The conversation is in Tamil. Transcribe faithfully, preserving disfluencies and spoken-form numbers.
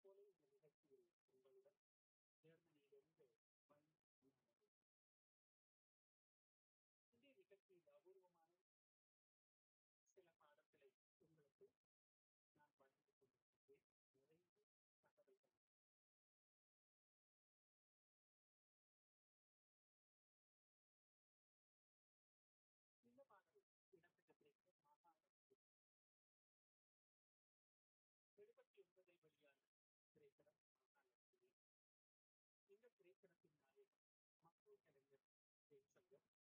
போல இந்த நிகழ்ச்சியில் உங்களுடன் ஜெர்மனியிலிருந்து மண் இந்திய நிகழ்ச்சியில் அபூர்வமான சில பாடல்களை உங்களுக்கு நான் வழங்கிக் கொண்டிருக்கிறேன். நிறைய தகவல்கள் இந்த பாடல் இடம்பெற்ற திரைப்படம் மகாநதி எழுபத்தி ஒன்பதில் வெளியான திரைப்படம் மகாநதி. இந்த திரைப்படத்தின் நாயகன் மக்கள் கலைஞர் ஜெயசங்கர்